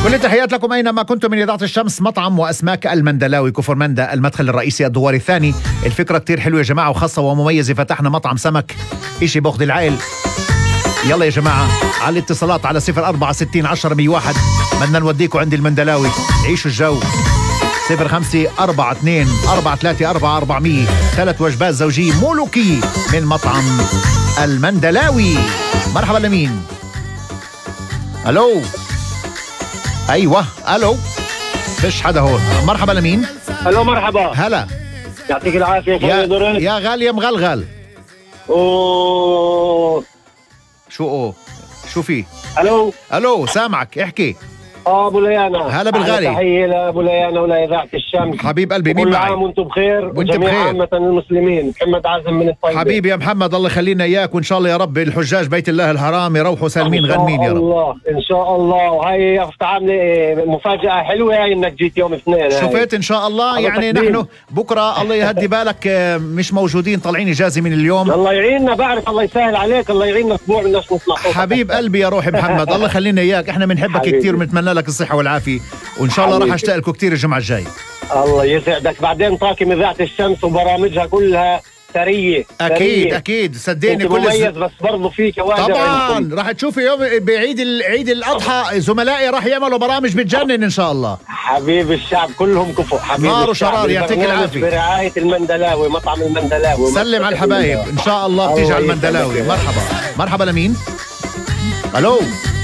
كل التحيات لكم أينما كنتم من إذاعة الشمس. مطعم وأسماك المندلاوي كفر مندا، المدخل الرئيسي الدوار الثاني. الفكرة كتير حلوة يا جماعة وخاصة ومميزة. فتحنا مطعم سمك إشي باخذ العائل. يلا يا جماعة على الاتصالات على 0460 10 101. بدنا نوديكم عند المندلاوي، عيشوا الجو. 0542 434 400. 3 وجبات زوجية ملوكية من مطعم المندلاوي. مرحبا لمين؟ ألو. أيوة ألو. فيش حدا هون. مرحبا لمين؟ الو مرحبا. هلا. يعطيك العافيه. يا غالي يا مغلغل. اوه شو في؟ الو سامعك احكي. ابو ليانا. هلا بالغالي. تحيه لابو ليانا ولاذاعه الشمس. حبيب قلبي مين معي؟ معي؟ كل عام وانتم بخير وانت وجميع بخير. عامه المسلمين. محمد عازم من الطيبه. حبيبي يا محمد الله يخلينا اياك، وان شاء الله يا رب الحجاج بيت الله الحرام يروحوا سالمين غنمين يا رب. الله ان شاء الله. وهي عامله مفاجاه حلوه هاي انك جيت يوم اثنين. شفت ان شاء الله يعني نحن بكره الله يهدي بالك مش موجودين، طالعين اجازه من اليوم. الله يعيننا. بعرف الله يسهل عليك. الله يعيننا اسبوع بدناش نسمع صوتك. حبيب قلبي يا روحي محمد الله يخلينا اياك، احنا بنحبك كثير ونتمنى لك الصحه والعافيه، وان شاء الله راح اشتاق لكم كثير الجمعه الجاي. الله يسعدك. بعدين طاقم إذاعة الشمس وبرامجها كلها ثرية. اكيد صدقني كل مميز بس برضه في كوادر. طبعا راح تشوفي يوم عيد الاضحى زملائي راح يعملوا برامج بتجنن ان شاء الله. حبيب الشعب كلهم كفو. حبيب نار الشعب. وشرار يعطيك العافيه. برعاية المندلاوي مطعم المندلاوي. سلم على الحبايب ان شاء الله بتيجي على المندلاوي. مرحبا لمين؟ الو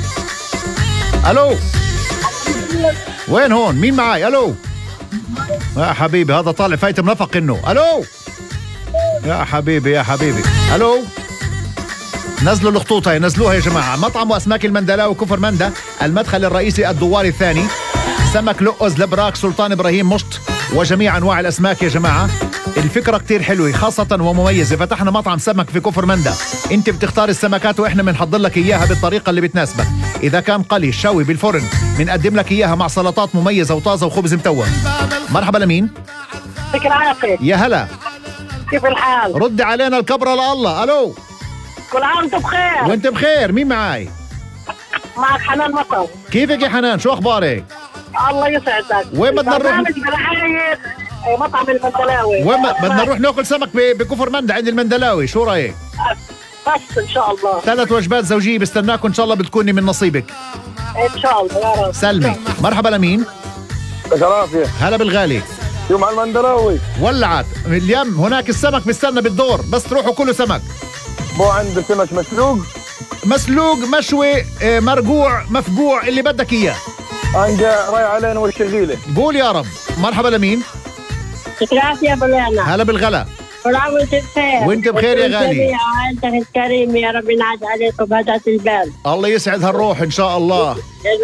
وين هون؟ مين معاي؟ الو يا حبيبي هذا طالع فايت منفق انه. الو يا حبيبي الو. نزلوا الخطوط هاي، نزلوها يا جماعه. مطعم واسماك المندلاوي كفر مندا، المدخل الرئيسي الدوار الثاني. سمك لؤز لبراك سلطان ابراهيم مشط وجميع انواع الاسماك يا جماعه. الفكره كتير حلوه خاصه ومميزه. فتحنا مطعم سمك في كفر مندا. انت بتختار السمكات واحنا بنحضر لك اياها بالطريقه اللي بتناسبك. اذا كان قلي شوي بالفرن بنقدم لك اياها مع سلطات مميزه وطازه وخبز متوه. مرحبا لمين؟ يعطيك العافية. يا هلا. كيف الحال؟ رد علينا الكبره لله. الو. كل عام وانتم بخير. وانت بخير. مين معاي؟ معك حنان مطر. كيفك يا حنان؟ شو اخبارك؟ الله يسعدك. وين بدنا نروح؟ برعاية مطعم المندلاوي. وين بدنا نروح ناكل سمك بكفر مندا عند المندلاوي، شو رايك؟ بس ان شاء الله 3 وجبات زوجيه بستناكم ان شاء الله بتكوني من نصيبك ان شاء الله يا رب. سلمي. مرحبا لمين؟ العافية. هلا بالغالي. يوم على المندلاوي ولعت اليم هناك السمك بستنى بالدور، بس تروحوا كلوا سمك. بو عنده سمك مسلوق مشوي مرقوع مفقوع اللي بدك اياه. انجا رايح علينا والشغيله. قول يا رب. مرحبا لمين؟ يعطيك العافية بلانا. هلا بالغلا. كل عام وانت بخير. وانت بخير يا غالي. انت الكريم يا رب ينعاد عليك وبهدأة البال. الله يسعد هالروح ان شاء الله.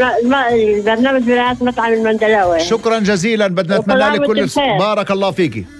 البرنامج برعاية مطعم المندلاوي. شكرا جزيلا. بدنا نتمنى لك كل بارك الله فيكي.